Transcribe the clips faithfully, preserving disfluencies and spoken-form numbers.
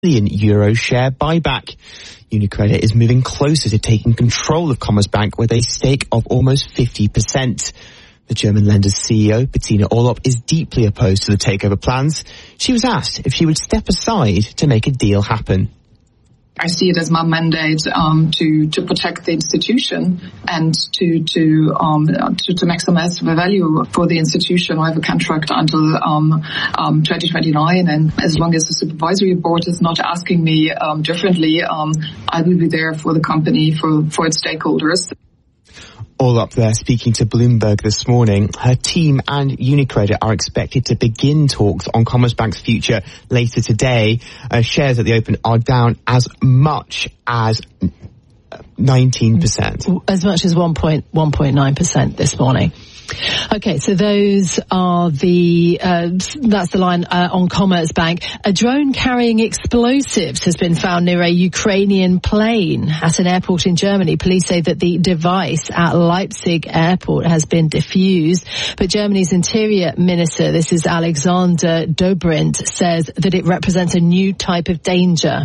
billion euro share buyback. UniCredit is moving closer to taking control of Commerzbank with a stake of almost fifty percent. The German lender's C E O, Bettina Orlopp, is deeply opposed to the takeover plans. She was asked if she would step aside to make a deal happen. I see it as my mandate um, to to protect the institution and to to um to, to maximize the value for the institution. I have a contract until um, um twenty twenty-nine, and as long as the supervisory board is not asking me um, differently, um, I will be there for the company, for for its stakeholders. All up there speaking to Bloomberg this morning. Her team and UniCredit are expected to begin talks on Commerzbank's future later today. Uh, shares at the open are down as much as nineteen percent. As much as one point nine percent this morning. Okay, so those are the, uh, that's the line uh, on Commerzbank. A drone carrying explosives has been found near a Ukrainian plane at an airport in Germany. Police say that the device at Leipzig airport has been defused, but Germany's interior minister, this is Alexander Dobrindt, says that it represents a new type of danger.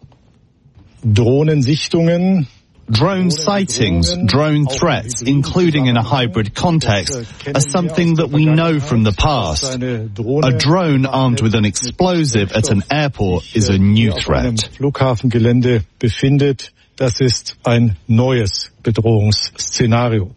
Drohnensichtungen. Drone sightings, drone threats, including in a hybrid context, are something that we know from the past. A drone armed with an explosive at an airport is a new threat. Flughafengelände befindet, das ist ein neues Bedrohungsszenario.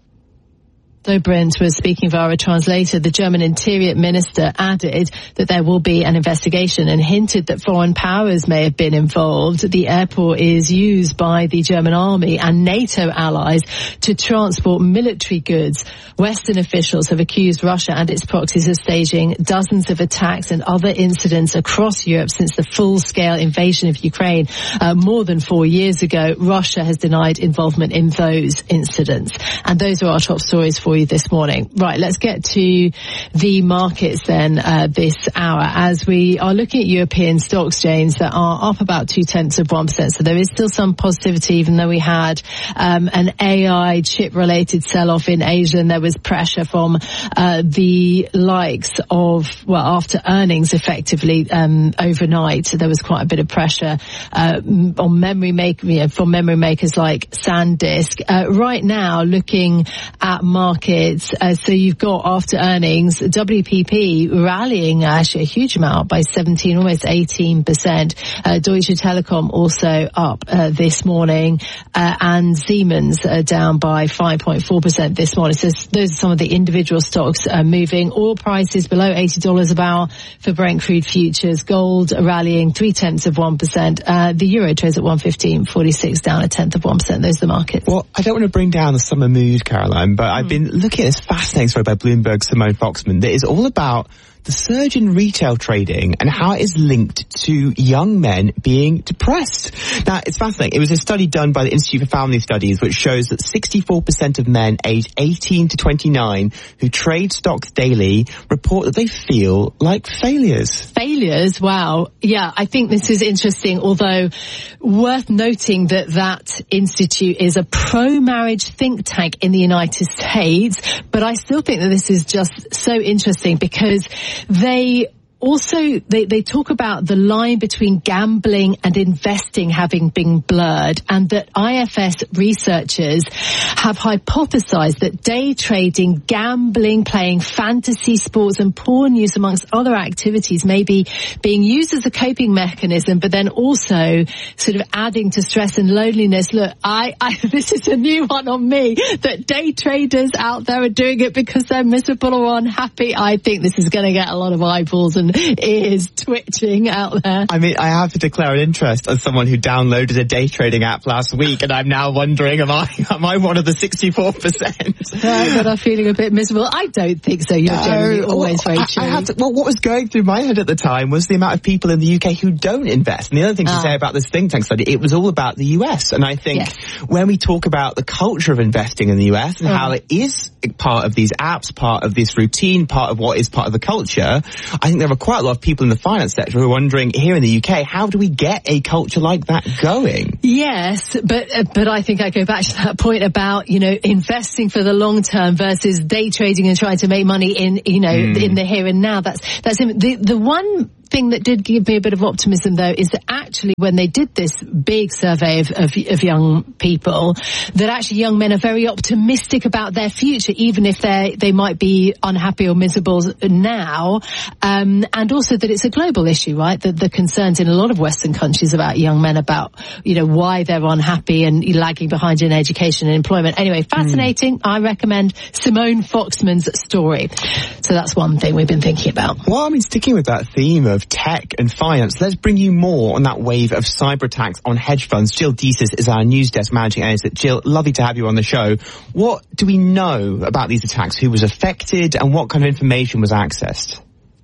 Dobrindt was speaking via a translator. The German Interior Minister added that there will be an investigation and hinted that foreign powers may have been involved. The airport is used by the German army and NATO allies to transport military goods. Western officials have accused Russia and its proxies of staging dozens of attacks and other incidents across Europe since the full-scale invasion of Ukraine uh, more than four years ago. Russia has denied involvement in those incidents. And those are our top stories for you this morning. Right, let's get to the markets then uh, this hour as we are looking at European stocks, James, that are up about two-tenths of one percent. So there is still some positivity, even though we had um, an A I chip-related sell-off in Asia, and there was pressure from uh, the likes of, well, after earnings effectively um, overnight, there was quite a bit of pressure uh, on memory make, you know, from memory makers like SanDisk. Uh, right now, looking at markets, uh, so you've got after earnings, W P P rallying actually a huge amount by seventeen, almost eighteen percent. Uh, Deutsche Telekom also up uh, this morning, uh, and Siemens uh, down by five point four percent this morning. So those are some of the individual stocks uh, moving. Oil prices below eighty dollars a barrel for Brent crude futures. Gold rallying three tenths of one percent. Uh, the euro trades at one fifteen forty-six, down a tenth of one percent. Those are the markets. Well, I don't want to bring down the summer mood, Caroline, but mm. I've been looking at this fascinating story by Bloomberg's Simone Foxman that is all about the surge in retail trading and how it is linked to young men being depressed. Now, it's fascinating. It was a study done by the Institute for Family Studies which shows that sixty-four percent of men aged eighteen to twenty-nine who trade stocks daily report that they feel like failures. Failures? Wow. Yeah, I think this is interesting, although worth noting that that institute is a pro-marriage think tank in the United States, but I still think that this is just so interesting because they also, they, they talk about the line between gambling and investing having been blurred, and that I F S researchers have hypothesized that day trading, gambling, playing fantasy sports and porn use amongst other activities may be being used as a coping mechanism, but then also sort of adding to stress and loneliness. Look, I, I this is a new one on me, that day traders out there are doing it because they're miserable or unhappy. I think this is going to get a lot of eyeballs and ears twitching out there. I mean, I have to declare an interest as someone who downloaded a day trading app last week, and I'm now wondering, am I am I one of the sixty-four percent? Right, that are feeling a bit miserable. I don't think so. You're no, generally always well, very true. I, I have to, well, what was going through my head at the time was the amount of people in the U K who don't invest. And the other thing ah. to say about this think tank study, it was all about the U S. And I think yes. when we talk about the culture of investing in the U S and mm. how it is part of these apps, part of this routine, part of what is part of the culture, I think there are quite a lot of people in the finance sector who are wondering here in the U K, how do we get a culture like that going? Yes, but uh, but I think I go back to that point about, you know, investing for the long term versus day trading and trying to make money in, you know, mm. in the here and now. That's that's the the one thing that did give me a bit of optimism, though, is that actually when they did this big survey of, of, of young people, that actually young men are very optimistic about their future, even if they they might be unhappy or miserable now, um, and also that it's a global issue, right? The, the concerns in a lot of Western countries about young men, about, you know, why they're unhappy and lagging behind in education and employment. Anyway, fascinating. Mm. I recommend Simone Foxman's story. So that's one thing we've been thinking about. Well, I mean, sticking with that theme of tech and finance, let's bring you more on that wave of cyber attacks on hedge funds. Jill Deesis is our news desk managing editor. Jill, lovely to have you on the show. What do we know about these attacks? Who was affected and what kind of information was accessed?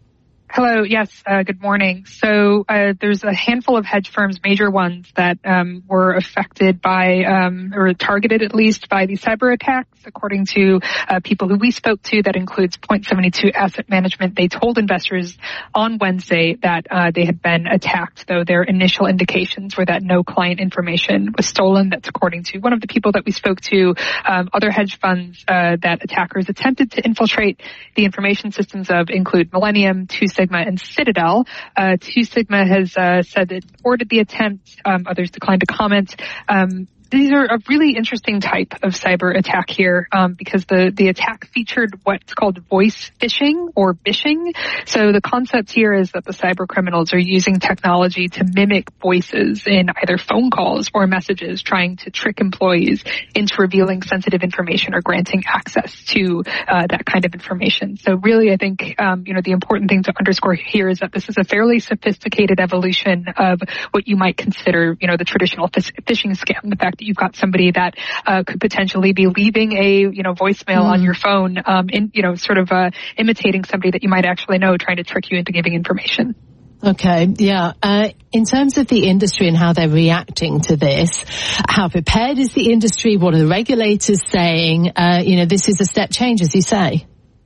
Hello. Yes. Uh, good morning. So uh, there's a handful of hedge firms, major ones, that um, were affected by, um, or targeted at least by these cyber attacks. According to uh, people who we spoke to, that includes Point seventy-two Asset Management. They told investors on Wednesday that uh, they had been attacked, though their initial indications were that no client information was stolen. That's according to one of the people that we spoke to. Um, other hedge funds uh, that attackers attempted to infiltrate the information systems of include Millennium, Two Sigma, and Citadel. Uh, Two Sigma has uh, said it thwarted the attempt. Um, others declined to comment. Um, These are a really interesting type of cyber attack here, um, because the, the attack featured what's called voice phishing or bishing. So the concept here is that the cyber criminals are using technology to mimic voices in either phone calls or messages, trying to trick employees into revealing sensitive information or granting access to uh, that kind of information. So really, I think, um, you know, the important thing to underscore here is that this is a fairly sophisticated evolution of what you might consider, you know, the traditional phishing scam. The fact that you've got somebody that uh, could potentially be leaving a, you know, voicemail mm. on your phone, um, in, you know, sort of uh, imitating somebody that you might actually know, trying to trick you into giving information. Okay, yeah. Uh, in terms of the industry and how they're reacting to this, how prepared is the industry? What are the regulators saying? Uh, you know, this is a step change, as you say.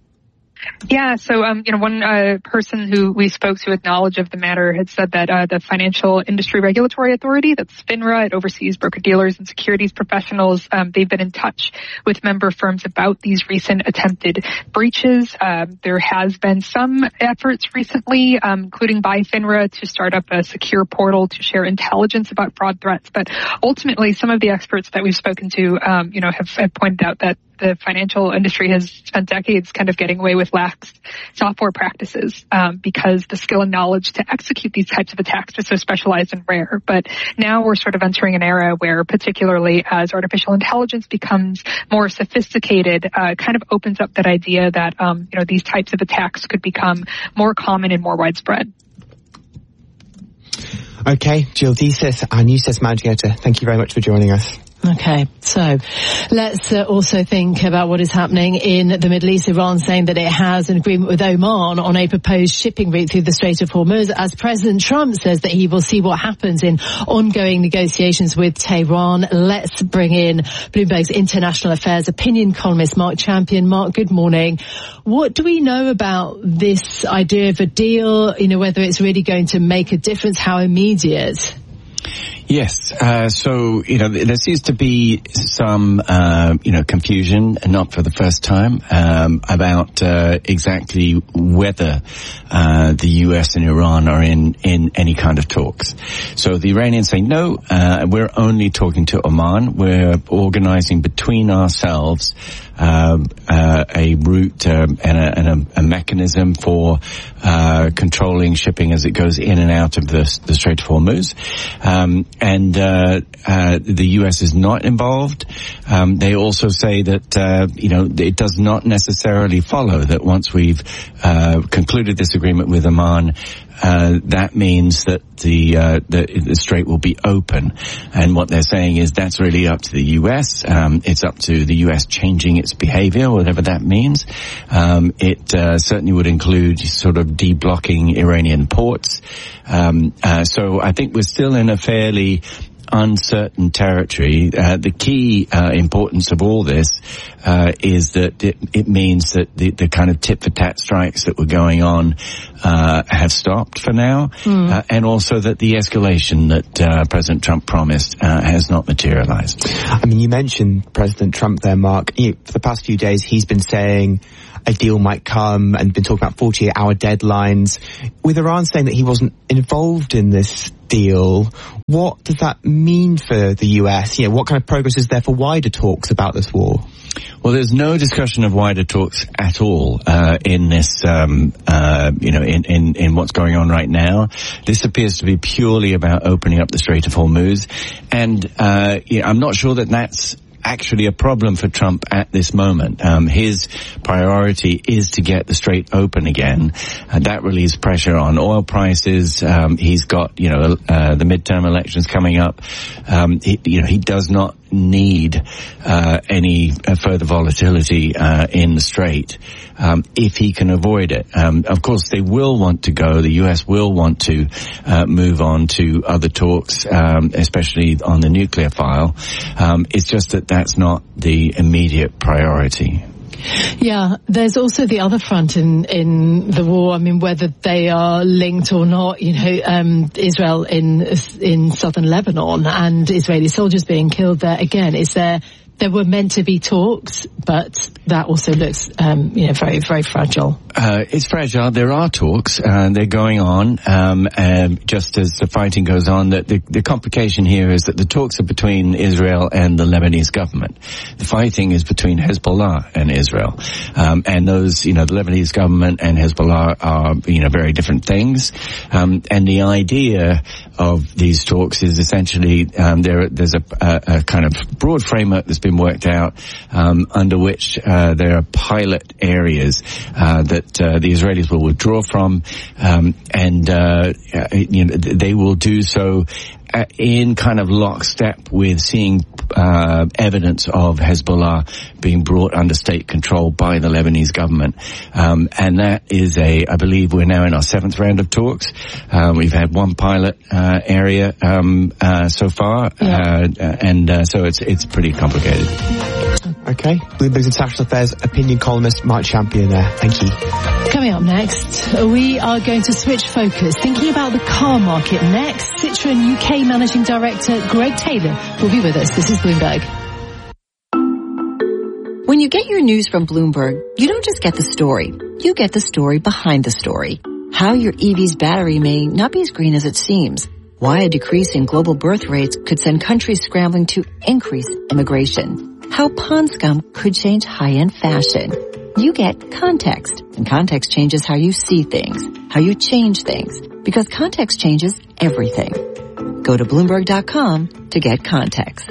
Yeah, so, um, you know, one uh, person who we spoke to with knowledge of the matter had said that uh, the Financial Industry Regulatory Authority, that's FINRA, it oversees broker-dealers and securities professionals. Um, they've been in touch with member firms about these recent attempted breaches. Um, there has been some efforts recently, um, including by FINRA, to start up a secure portal to share intelligence about fraud threats. But ultimately, some of the experts that we've spoken to, um, you know, have, have pointed out that the financial industry has spent decades kind of getting away with lax software practices, um, because the skill and knowledge to execute these types of attacks is so specialized and rare. But now we're sort of entering an era where, particularly as artificial intelligence becomes more sophisticated, uh, kind of opens up that idea that, um, you know, these types of attacks could become more common and more widespread. Okay, Jill Deesis, our news desk managing editor, thank you very much for joining us. Okay, so let's uh, also think about what is happening in the Middle East. Iran saying that it has an agreement with Oman on a proposed shipping route through the Strait of Hormuz, as President Trump says that he will see what happens in ongoing negotiations with Tehran. Let's bring in Bloomberg's international affairs opinion columnist Mark Champion. Mark, good morning. What do we know about this idea of a deal? You know, whether it's really going to make a difference, how immediate? Yes. Uh, so, you know, there seems to be some, uh, you know, confusion, and not for the first time, um, about uh, exactly whether uh, the U S and Iran are in, in any kind of talks. So the Iranians say, no, uh, we're only talking to Oman. We're organizing between ourselves Uh, uh, a route um, and, a, and a, a mechanism for uh, controlling shipping as it goes in and out of the, the Strait of Hormuz. Um, and uh, uh, the U S is not involved. Um, they also say that, uh, you know, it does not necessarily follow that once we've uh, concluded this agreement with Oman, Uh, that means that the, uh, the the strait will be open, and what they're saying is that's really up to the U S. Um, it's up to the U S changing its behavior, whatever that means. Um, it uh, certainly would include sort of deblocking Iranian ports. Um, uh, so I think we're still in a fairly uncertain territory. Uh, the key uh, importance of all this uh, is that it, it means that the, the kind of tit-for-tat strikes that were going on uh, have stopped for now, mm. uh, and also that the escalation that uh, President Trump promised uh, has not materialized. I mean, you mentioned President Trump there, Mark. You know, for the past few days, he's been saying a deal might come and been talking about forty-eight hour deadlines. With Iran saying that he wasn't involved in this deal, what does that mean for the U S? You know, what kind of progress is there for wider talks about this war? Well, there's no discussion of wider talks at all uh, in this, um, uh, you know, in, in, in what's going on right now. This appears to be purely about opening up the Strait of Hormuz, and uh, you know, I'm not sure that that's actually a problem for Trump at this moment. Um, his priority is to get the strait open again, and that relieves pressure on oil prices. Um, he's got, you know, uh, the midterm elections coming up. Um, he, you know, he does not need uh, any uh, further volatility uh, in the strait um, if he can avoid it. Um, of course, they will want to go. The U S will want to uh, move on to other talks, um, especially on the nuclear file. Um, it's just that that's not the immediate priority. Yeah, there's also the other front in, in the war. I mean, whether they are linked or not, you know, um, Israel in in southern Lebanon and Israeli soldiers being killed there. Again, is there there were meant to be talks, but that also looks, um, you know, very, very fragile. Uh, it's fragile. There are talks, uh, they're going on, um, um, just as the fighting goes on. The, the, the complication here is that the talks are between Israel and the Lebanese government. The fighting is between Hezbollah and Israel. Um, and those, you know, the Lebanese government and Hezbollah are, you know, very different things. Um, and the idea of these talks is essentially, um, there, there's a, a, a kind of broad framework that's been worked out, um, under which, uh, there are pilot areas, uh, that Uh, the Israelis will withdraw from, um, and uh, you know, they will do so uh, in kind of lockstep with seeing uh, evidence of Hezbollah being brought under state control by the Lebanese government. Um, and that is a, I believe we're now in our seventh round of talks. Uh, we've had one pilot uh, area um, uh, so far, yeah. uh, and uh, so it's it's pretty complicated. Okay, Bloomberg's International Affairs opinion columnist Mark Champion there. Thank you. Coming up next, we are going to switch focus, thinking about the car market next. Citroën U K Managing Director Greg Taylor will be with us. This is Bloomberg. When you get your news from Bloomberg, you don't just get the story. You get the story behind the story. How your E V's battery may not be as green as it seems. Why a decrease in global birth rates could send countries scrambling to increase immigration. How pond scum could change high-end fashion. You get context, and context changes how you see things, how you change things, because context changes everything. Go to Bloomberg dot com to get context.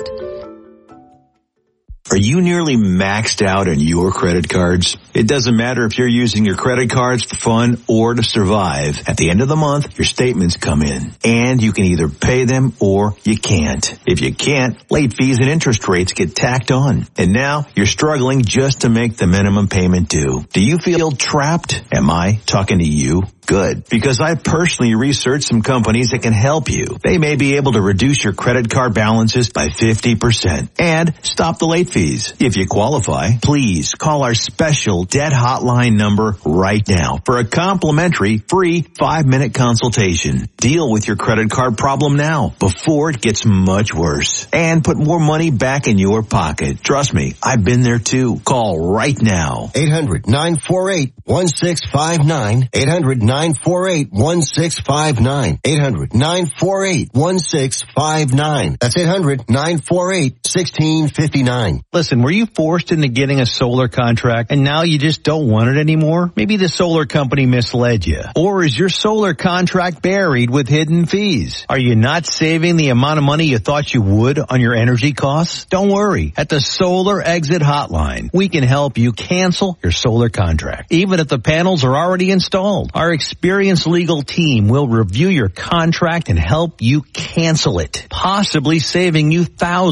Are you nearly maxed out on your credit cards? It doesn't matter if you're using your credit cards for fun or to survive. At the end of the month, your statements come in, and you can either pay them or you can't. If you can't, late fees and interest rates get tacked on. And now you're struggling just to make the minimum payment due. Do you feel trapped? Am I talking to you? Good, because I personally researched some companies that can help you. They may be able to reduce your credit card balances by fifty percent and stop the late fees. If you qualify, please call our special debt hotline number right now for a complimentary free five-minute consultation. Deal with your credit card problem now before it gets much worse and put more money back in your pocket. Trust me, I've been there too. Call right now. eight hundred nine four eight one six five nine. eight hundred nine four eight one six five nine. eight hundred nine four eight one six five nine. That's eight hundred nine four eight one six five nine. Listen, were you forced into getting a solar contract and now you just don't want it anymore? Maybe the solar company misled you. Or is your solar contract buried with hidden fees? Are you not saving the amount of money you thought you would on your energy costs? Don't worry. At the Solar Exit Hotline, we can help you cancel your solar contract, even if the panels are already installed. Our experienced legal team will review your contract and help you cancel it, possibly saving you thousands of dollars.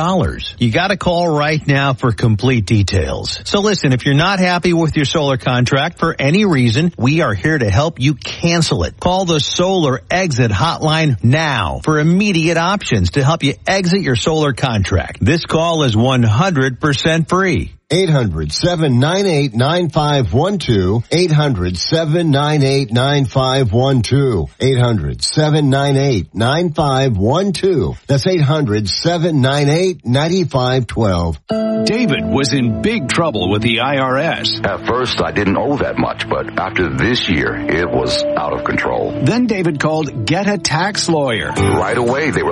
dollars. You gotta call right now for complete details. So listen, if you're not happy with your solar contract for any reason, we are here to help you cancel it. Call the Solar Exit Hotline now for immediate options to help you exit your solar contract. This call is one hundred percent free. eight hundred, seven nine eight, nine five one two. eight hundred, seven nine eight, nine five one two. eight hundred, seven nine eight, nine five one two. That's eight hundred, seven nine eight, nine five one two. David was in big trouble with the I R S. At first, I didn't owe that much, but after this year, it was out of control. Then David called Get a Tax Lawyer. Right away, they were